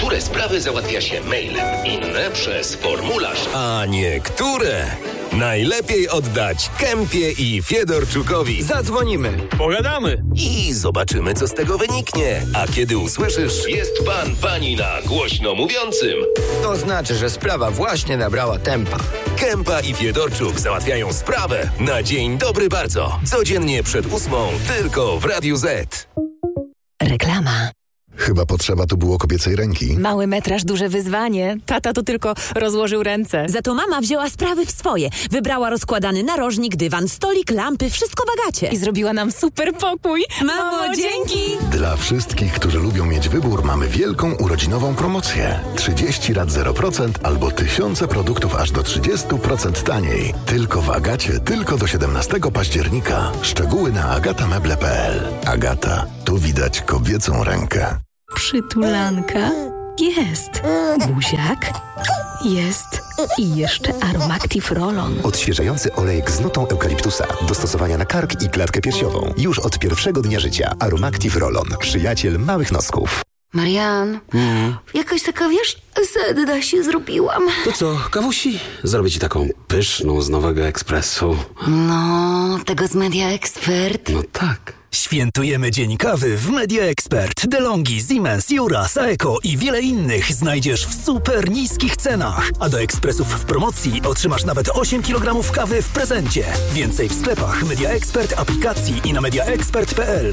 Niektóre sprawy załatwia się mailem, inne przez formularz. A niektóre najlepiej oddać Kempie i Fiedorczukowi. Zadzwonimy, pogadamy i zobaczymy, co z tego wyniknie. A kiedy usłyszysz: jest pan, pani na głośno mówiącym, to znaczy, że sprawa właśnie nabrała tempa. Kempa i Fiedorczuk załatwiają sprawę na dzień dobry bardzo. Codziennie przed 8:00 tylko w Radiu Z. Reklama. Chyba potrzeba tu było kobiecej ręki. Mały metraż, duże wyzwanie. Tata tu tylko rozłożył ręce. Za to mama wzięła sprawy w swoje. Wybrała rozkładany narożnik, dywan, stolik, lampy, wszystko w Agacie. I zrobiła nam super pokój. Mamo, dzięki! Dla wszystkich, którzy lubią mieć wybór, mamy wielką urodzinową promocję. 30 rat 0% albo tysiące produktów aż do 30% taniej. Tylko w Agacie, tylko do 17 października. Szczegóły na agatameble.pl. Agata, tu widać kobiecą rękę. Przytulanka. Jest. Buziak. Jest. I jeszcze Aromactive Roll-On. Odświeżający olejek z nutą eukaliptusa. Do stosowania na kark i klatkę piersiową. Już od pierwszego dnia życia. Aromactive Roll-On. Przyjaciel małych nosków. Marian, jakaś taka, wiesz, sedna się zrobiłam. To co, kawusi? Zrobię ci taką pyszną z Nowego Ekspresu. No, tego z Media Expert. No tak. Świętujemy Dzień Kawy w Media Expert. DeLonghi, Siemens, Jura, Saeco i wiele innych znajdziesz w super niskich cenach. A do ekspresów w promocji otrzymasz nawet 8 kg kawy w prezencie. Więcej w sklepach Media Expert, aplikacji i na mediaexpert.pl.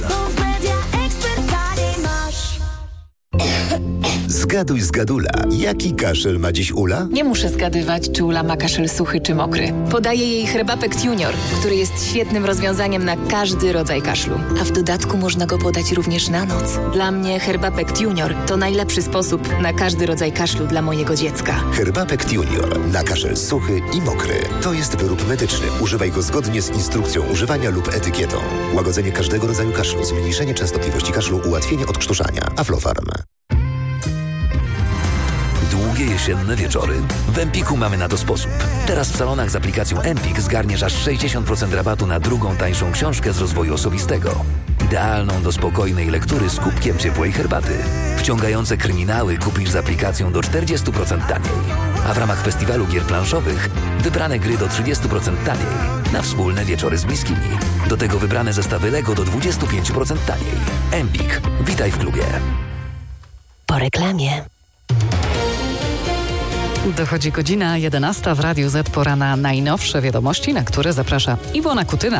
Zgaduj z Gadula. Jaki kaszel ma dziś Ula? Nie muszę zgadywać, czy Ula ma kaszel suchy czy mokry. Podaję jej Herbapekt Junior, który jest świetnym rozwiązaniem na każdy rodzaj kaszlu. A w dodatku można go podać również na noc. Dla mnie Herbapekt Junior to najlepszy sposób na każdy rodzaj kaszlu dla mojego dziecka. Herbapekt Junior. Na kaszel suchy i mokry. To jest wyrób medyczny. Używaj go zgodnie z instrukcją używania lub etykietą. Łagodzenie każdego rodzaju kaszlu, zmniejszenie częstotliwości kaszlu, ułatwienie odkrztuszania. Aflofarm. Długie jesienne wieczory? W Empiku mamy na to sposób. Teraz w salonach z aplikacją Empik zgarniesz aż 60% rabatu na drugą tańszą książkę z rozwoju osobistego. Idealną do spokojnej lektury z kubkiem ciepłej herbaty. Wciągające kryminały kupisz z aplikacją do 40% taniej. A w ramach festiwalu gier planszowych wybrane gry do 30% taniej. Na wspólne wieczory z bliskimi. Do tego wybrane zestawy Lego do 25% taniej. Empik. Witaj w klubie. Po reklamie. Dochodzi godzina 11 w Radiu Z. Pora na najnowsze wiadomości, na które zaprasza Iwona Kutyna.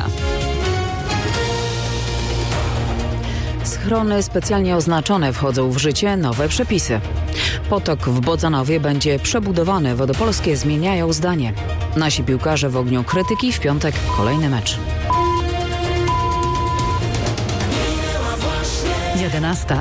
Schrony specjalnie oznaczone wchodzą w życie nowe przepisy. Potok w Bodzanowie będzie przebudowany. Wodopolskie zmieniają zdanie. Nasi piłkarze w ogniu krytyki. W piątek kolejny mecz. 11.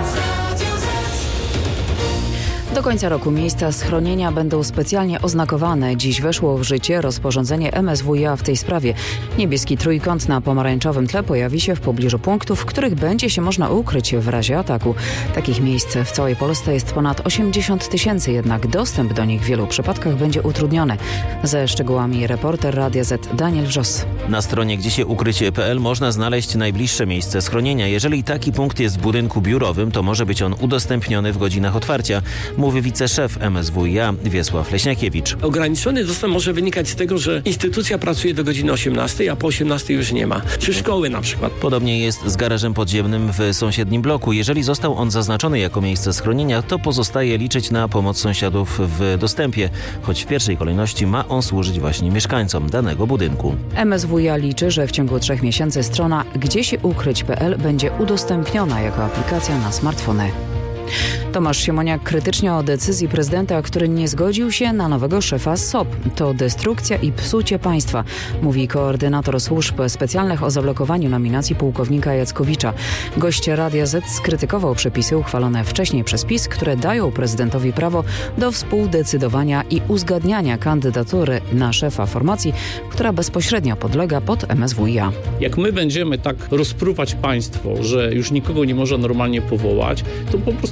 Do końca roku miejsca schronienia będą specjalnie oznakowane. Dziś weszło w życie rozporządzenie MSWiA w tej sprawie. Niebieski trójkąt na pomarańczowym tle pojawi się w pobliżu punktów, w których będzie się można ukryć w razie ataku. Takich miejsc w całej Polsce jest ponad 80 000, jednak dostęp do nich w wielu przypadkach będzie utrudniony. Ze szczegółami reporter Radia Z Daniel Wrzos. Na stronie gdziesiukrycie.pl można znaleźć najbliższe miejsce schronienia. Jeżeli taki punkt jest w budynku biurowym, to może być on udostępniony w godzinach otwarcia, mówi wiceszef MSWiA Wiesław Leśniakiewicz. Ograniczony dostęp może wynikać z tego, że instytucja pracuje do godziny 18, a po 18 już nie ma. Czy szkoły na przykład. Podobnie jest z garażem podziemnym w sąsiednim bloku. Jeżeli został on zaznaczony jako miejsce schronienia, to pozostaje liczyć na pomoc sąsiadów w dostępie, choć w pierwszej kolejności ma on służyć właśnie mieszkańcom danego budynku. MSWiA liczy, że w ciągu 3 miesięcy strona gdziesiukryć.pl będzie udostępniona jako aplikacja na smartfony. Tomasz Siemoniak krytycznie o decyzji prezydenta, który nie zgodził się na nowego szefa SOP. To destrukcja i psucie państwa, mówi koordynator służb specjalnych o zablokowaniu nominacji pułkownika Jackowicza. Gość Radia Z skrytykował przepisy uchwalone wcześniej przez PiS, które dają prezydentowi prawo do współdecydowania i uzgadniania kandydatury na szefa formacji, która bezpośrednio podlega pod MSWiA. Jak my będziemy tak rozpruwać państwo, że już nikogo nie można normalnie powołać, to po prostu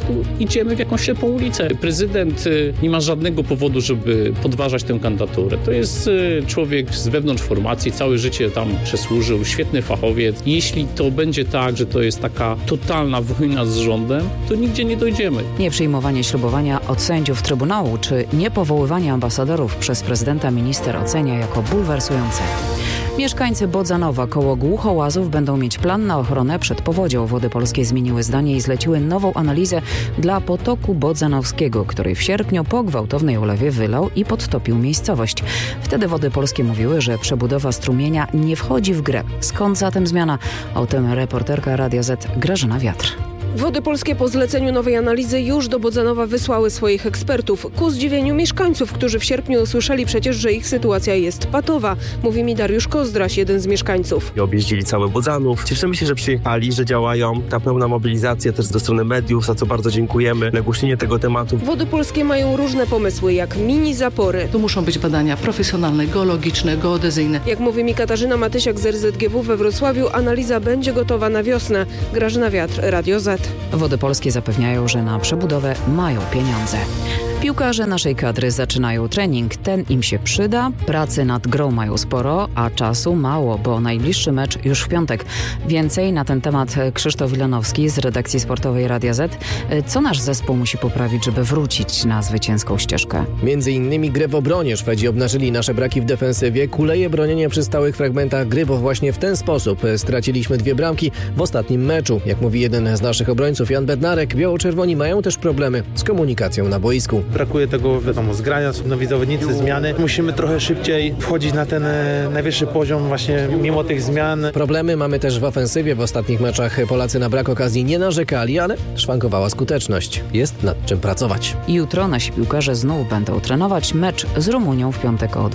prostu idziemy w jakąś ślepą ulicę. Prezydent nie ma żadnego powodu, żeby podważać tę kandydaturę. To jest człowiek z wewnątrz formacji, całe życie tam przesłużył, świetny fachowiec. Jeśli to będzie tak, że to jest taka totalna wojna z rządem, to nigdzie nie dojdziemy. Nieprzyjmowanie ślubowania od sędziów Trybunału czy niepowoływanie ambasadorów przez prezydenta minister ocenia jako bulwersujące. Mieszkańcy Bodzanowa koło Głuchołazów będą mieć plan na ochronę przed powodzią. Wody Polskie zmieniły zdanie i zleciły nową analizę dla potoku bodzanowskiego, który w sierpniu po gwałtownej ulewie wylał i podtopił miejscowość. Wtedy Wody Polskie mówiły, że przebudowa strumienia nie wchodzi w grę. Skąd zatem zmiana? O tym reporterka Radia Z Grażyna Wiatr. Wody Polskie po zleceniu nowej analizy już do Bodzanowa wysłały swoich ekspertów. Ku zdziwieniu mieszkańców, którzy w sierpniu usłyszeli przecież, że ich sytuacja jest patowa. Mówi mi Dariusz Kozdraś, jeden z mieszkańców. Objeździli cały Bodzanów. Cieszymy się, że przyjechali, że działają. Ta pełna mobilizacja też ze strony mediów, za co bardzo dziękujemy. Nagłośnienie tego tematu. Wody Polskie mają różne pomysły, jak mini zapory. Tu muszą być badania profesjonalne, geologiczne, geodezyjne. Jak mówi mi Katarzyna Matysiak z RZGW we Wrocławiu, analiza będzie gotowa na wiosnę. Grażyna Wiatr, Radio Z. Wody Polskie zapewniają, że na przebudowę mają pieniądze. Piłkarze naszej kadry zaczynają trening. Ten im się przyda. Pracy nad grą mają sporo, a czasu mało, bo najbliższy mecz już w piątek. Więcej na ten temat Krzysztof Wilanowski z redakcji sportowej Radia Z. Co nasz zespół musi poprawić, żeby wrócić na zwycięską ścieżkę? Między innymi grę w obronie. Szwedzi obnażyli nasze braki w defensywie. Kuleje bronienie przy stałych fragmentach gry, bo właśnie w ten sposób straciliśmy 2 bramki w ostatnim meczu. Jak mówi jeden z naszych obrońców, Jan Bednarek, biało-czerwoni mają też problemy z komunikacją na boisku. Brakuje tego, zgrania, są nowi zawodnicy, zmiany. Musimy trochę szybciej wchodzić na ten najwyższy poziom właśnie mimo tych zmian. Problemy mamy też w ofensywie. W ostatnich meczach Polacy na brak okazji nie narzekali, ale szwankowała skuteczność. Jest nad czym pracować. Jutro nasi piłkarze znów będą trenować mecz z Rumunią w piątek o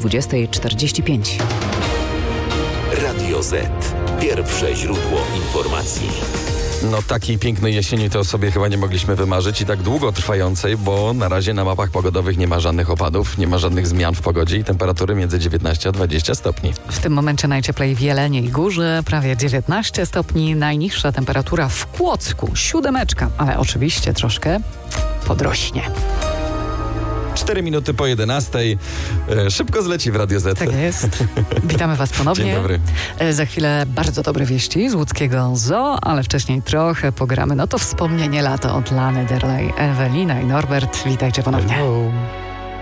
20:45. Radio Z. Pierwsze źródło informacji. No takiej pięknej jesieni to sobie chyba nie mogliśmy wymarzyć i tak długo trwającej, bo na razie na mapach pogodowych nie ma żadnych opadów, nie ma żadnych zmian w pogodzie i temperatury między 19 a 20 stopni. W tym momencie najcieplej w Jeleniej Górze, prawie 19 stopni, najniższa temperatura w Kłodzku, 7, ale oczywiście troszkę podrośnie. 4 minuty po 11. Szybko zleci w Radio Z. Tak jest. Witamy Was ponownie. Dzień dobry. Za chwilę bardzo dobre wieści z łódzkiego zoo, ale wcześniej trochę pogramy. No to wspomnienie lata od Lany Del Rey, Ewelina i Norbert. Witajcie ponownie. Hello.